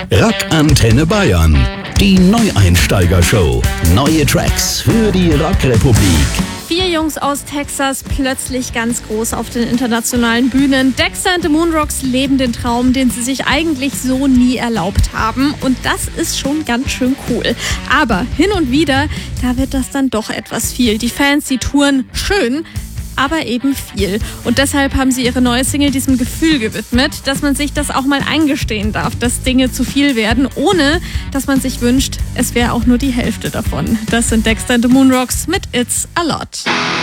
Rock Antenne Bayern. Die Neueinsteiger-Show. Neue Tracks für die Rockrepublik. 4 Jungs aus Texas plötzlich ganz groß auf den internationalen Bühnen. Dexter and the Moonrocks leben den Traum, den sie sich eigentlich so nie erlaubt haben. Und das ist schon ganz schön cool. Aber hin und wieder, da wird das dann doch etwas viel. Die Fans, die touren schön, aber eben viel. Und deshalb haben sie ihre neue Single diesem Gefühl gewidmet, dass man sich das auch mal eingestehen darf, dass Dinge zu viel werden, ohne dass man sich wünscht, es wäre auch nur die Hälfte davon. Das sind Dexter and the Moonrocks mit It's a Lot.